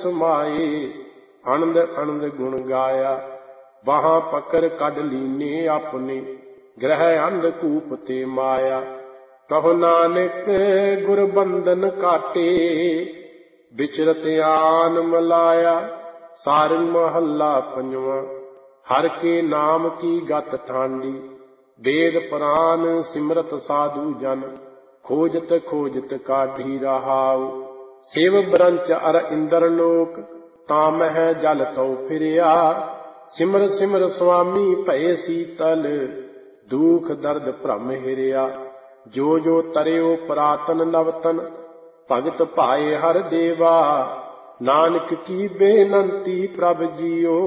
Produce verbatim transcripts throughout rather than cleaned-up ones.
समाए। आनंद आनंद गुण गाया बाहां पकड़ कढ लीने अपने, ग्रह अंधकूप ते माया। कहो नानक गुर बंधन काटे, विचरत आन मलाया। सारंग महला पंजवा। हर के नाम की गत ठांडी, वेद पुराण सिमरत साधु जन। खोजत खोजत काढ़ी रहाऊ, सेव ब्रंच अर इंद्र लोक। तामह जल तो फिरिया, सिमर सिमर स्वामी भय सीतल। दुख दर्द भ्रम हिरिया, जो जो तरियो पुरातन नवतन। भगत भाए हर देवा, नानक की बेनंती प्रभ जियो।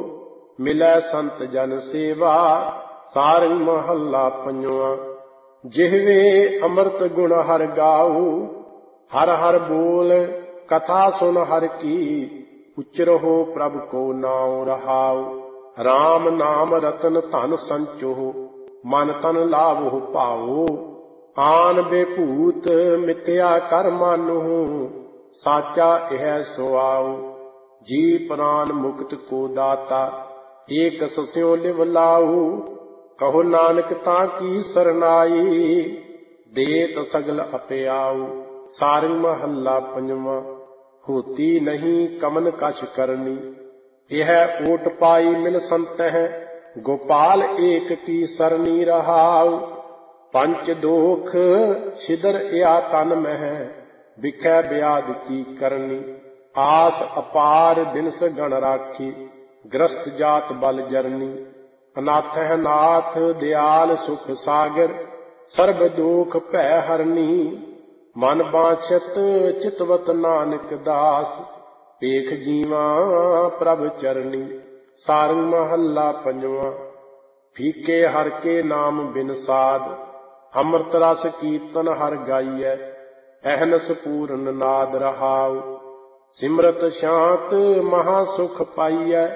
मिलै संत जन सेवा, सारंग महला पंजवा। जिहवे अमृत गुण हर गाऊ, हर हर बोल कथा सुन हर की। उच्चरहो प्रभ को नाम रहाऊ, राम नाम रतन धन संचो। मन तन लाभो पाओ, आन बेभूत मिथ्या कर मानहु। साचा यह सुआऊ, जी प्राण मुक्त को दाता। एक सस्यो लिव लाऊ, कहो नानक ताकी सरनाई। देत सगल अपयाऊ, सारंग महला पंजवा। होती नहीं कमन कछ करनी, यह ओट पाई मिल संत है। गोपाल एक की सरनी रहाऊ, पंच दोख छिदर या तन मह। बिखै ब्याध की करनी, आस अपार बिनस गण राखी। ग्रस्त जात बल जरनी, अनाथ है नाथ दयाल सुख सागर। सर्ब दुख भै हरनी, मन बाछत चितवत नानक दास। पेख जीवा प्रभ चरनी, सारंग महला पंजवा। फीके हर के नाम बिन साध, अमृत रस कीर्तन हर गाइय। अहनस पूर्ण नाद रहाऊ, सिमरत शांत महा सुख पाइय।